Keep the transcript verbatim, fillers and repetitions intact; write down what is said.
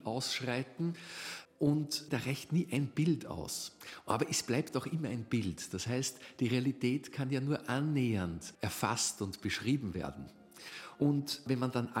ausschreiten. Und da reicht nie ein Bild aus. Aber es bleibt auch immer ein Bild. Das heißt, die Realität kann ja nur annähernd erfasst und beschrieben werden. Und wenn man dann